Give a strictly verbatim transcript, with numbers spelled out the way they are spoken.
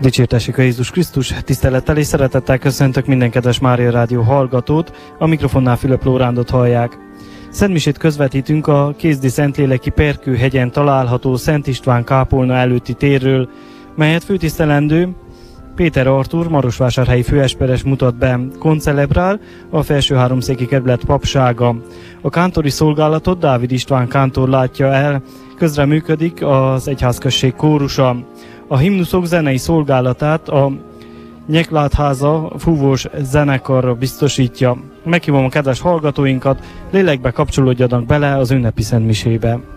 Dicsértessék a Jézus Krisztus, tisztelettel és szeretettel köszöntök minden kedves Mária Rádió hallgatót, a mikrofonnál Fülöp Lórándot hallják. Szentmisét közvetítünk a Kézdi Szentléleki Perkőhegyen található Szent István kápolna előtti térről, melyet főtisztelendő Péter Artúr, marosvásárhelyi főesperes mutat be, koncelebrál a Felsőháromszéki kerület papsága. A kántori szolgálatot Dávid István kántor látja el, közreműködik az egyházközség kórusa. A himnuszok zenei szolgálatát a Nyeklátháza fúvós zenekarra biztosítja. Meghívom a kedves hallgatóinkat, lélekbe kapcsolódjanak bele az ünnepi szentmisébe.